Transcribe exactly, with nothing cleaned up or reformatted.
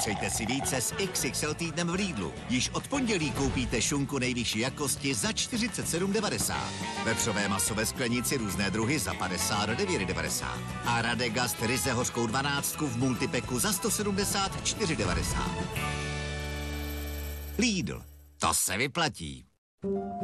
Ušetřujte si více s X X L týdnem v Lidlu. Již od pondělí koupíte šunku nejvyšší jakosti za čtyřicet sedm devadesát. Vepřové maso ve sklenici různé druhy za padesát devět devadesát. A Radegast ryze hořkou dvanáctku v multipeku za sto sedmdesát čtyři devadesát. Lidl. To se vyplatí.